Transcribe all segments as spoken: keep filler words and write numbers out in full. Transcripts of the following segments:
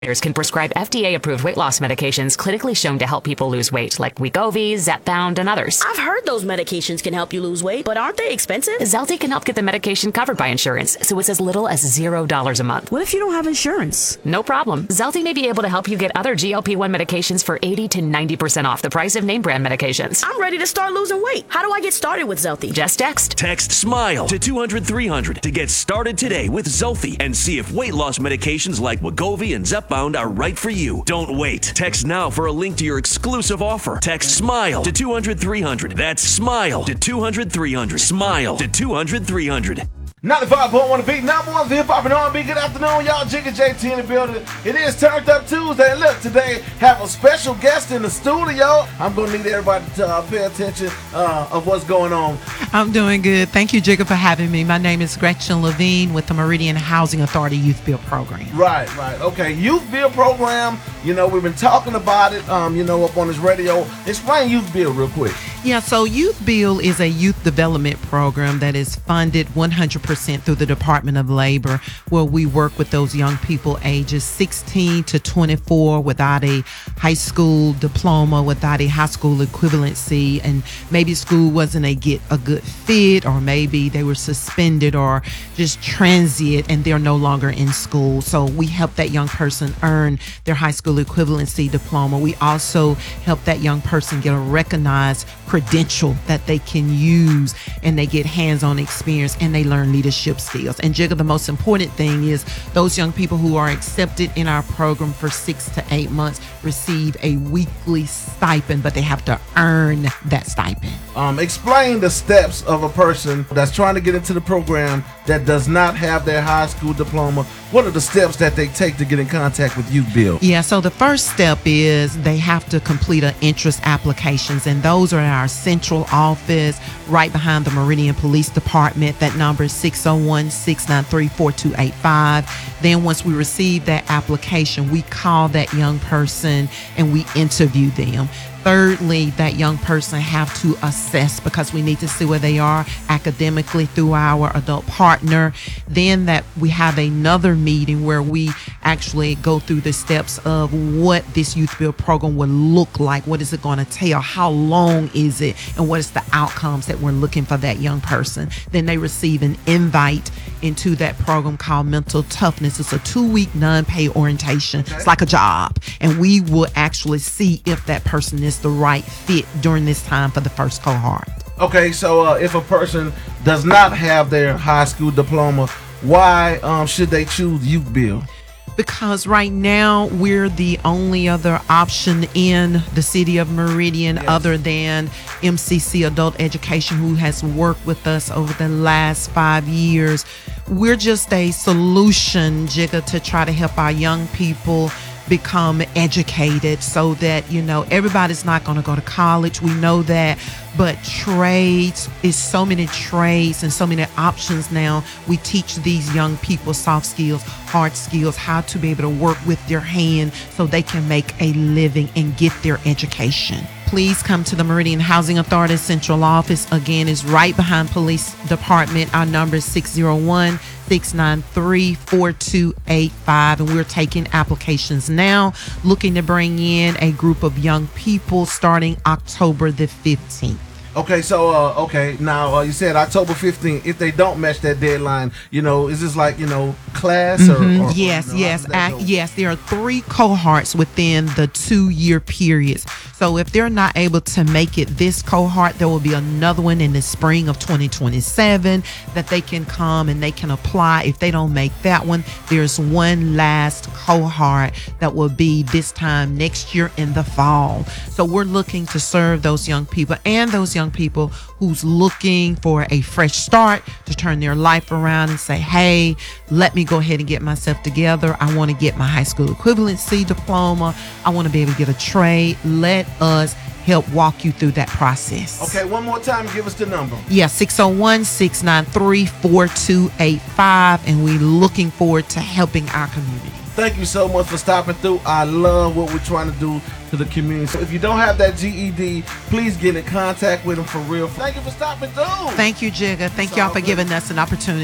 Can prescribe F D A-approved weight loss medications clinically shown to help people lose weight, like Wegovy, Zepbound, and others. I've heard those medications can help you lose weight, but aren't they expensive? Zelty can help get the medication covered by insurance, so it's as little as zero dollars a month. What if you don't have insurance? No problem. Zelty may be able to help you get other G L P one medications for eighty to ninety percent off the price of name brand medications. I'm ready to start losing weight. How do I get started with Zelty? Just text. Text SMILE to two hundred three hundred to get started today with Zelty and see if weight loss medications like Wegovy and Zepbound are right for you. Don't wait. Text now for a link to your exclusive offer. Text SMILE to two hundred three hundred. That's SMILE to two hundred three hundred. SMILE to two hundred three hundred. ninety-five point one The Beat, number one for hip hop and R and B. Good afternoon, y'all. Jigga J T in the building. It is Turned Up Tuesday. And look, today have a special guest in the studio. I'm gonna need everybody to uh, pay attention uh, of what's going on. I'm doing good. Thank you, Jigga, for having me. My name is Gretchen Levine with the Meridian Housing Authority Youth Build Program. Right, right. Okay, Youth Build Program. You know, we've been talking about it. Um, you know, up on this radio. Explain Youth Build real quick. Yeah, so Youth Build is a youth development program that is funded one hundred percent through the Department of Labor, where we work with those young people ages sixteen to twenty-four without a high school diploma, without a high school equivalency, and maybe school wasn't a get a good fit, or maybe they were suspended or just transient and they're no longer in school. So we help that young person earn their high school equivalency diploma. We also help that young person get a recognized credential that they can use, and they get hands-on experience and they learn leadership skills. And Jigga, the most important thing is those young people who are accepted in our program for six to eight months receive a weekly stipend, but they have to earn that stipend. Um, explain the steps of a person that's trying to get into the program that does not have their high school diploma. What are the steps that they take to get in contact with Youth Build? Yeah, so the first step is they have to complete an interest applications, and those are in our central office right behind the Meridian Police Department. That number is six oh one, six nine three, four two eight five. Then once we receive that application, we call that young person and we interview them. Thirdly, that young person have to assess, because we need to see where they are academically through our adult partner. Then that we have another meeting where we actually go through the steps of what this Youth Build program would look like. What is it going to take? How long is it? And what is the outcomes that we're looking for that young person? Then they receive an invite into that program called Mental Toughness. It's a two-week non-pay orientation. Okay. It's like a job. And we will actually see if that person is the right fit during this time for the first cohort. Okay, so uh, if a person does not have their high school diploma, why um, should they choose Youth Build? Because right now we're the only other option in the city of Meridian, yes, other than M C C Adult Education, who has worked with us over the last five years. We're just a solution, Jigga, to try to help our young people become educated, so that, you know, everybody's not going to go to college. We know that, but trades is so many trades and so many options now. We teach these young people soft skills, hard skills, how to be able to work with their hand so they can make a living and get their education. Please come to the Meridian Housing Authority Central Office. Again, is right behind Police Department. Our number is six oh one, six nine three, four two eight five, and we're taking applications now, looking to bring in a group of young people starting October the fifteenth. Okay, so uh, okay, now uh, you said October fifteenth. If they don't match that deadline, you know, is this like, you know, class or, mm-hmm. or yes, or, you know, yes, I, yes. There are three cohorts within the two-year periods. So if they're not able to make it this cohort, there will be another one in the spring of twenty twenty-seven that they can come and they can apply. If they don't make that one, there's one last cohort that will be this time next year in the fall. So we're looking to serve those young people and those young people who's looking for a fresh start to turn their life around and say, hey, let me go ahead and get myself together. I want to get my high school equivalency diploma. I want to be able to get a trade. Let us help walk you through that process. Okay, one more time, give us the number. Yeah, six oh one, six nine three, four two eight five, and we're looking forward to helping our community. Thank you so much for stopping through. I love what we're trying to do to the community. So if you don't have that G E D, please get in contact with them for real. Thank you for stopping through. Thank you, Jigga. Thank y'all for giving us an opportunity.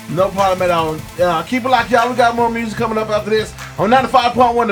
No problem at all. Uh, keep it locked, y'all. We got more music coming up after this on ninety-five point one.